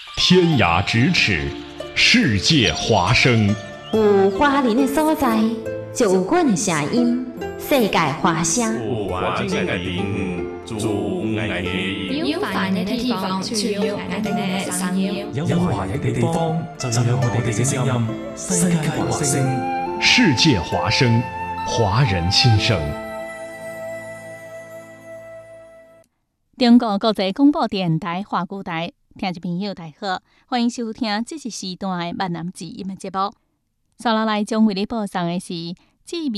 天涯咫尺，世界华声。 有华人的所在，就有阮的声音。世界华声。 有环境的地方，就有爱的音。 有烦的地方，就有爱的声音。 有華人的地方，就有我哋嘅聲音。世界華聲， 世界華聲，華人心聲。 中國國際廣播電台華語台，聽眾朋友大好，歡迎收聽這一時段的閩南語音樂節目。接下來將為你播送的是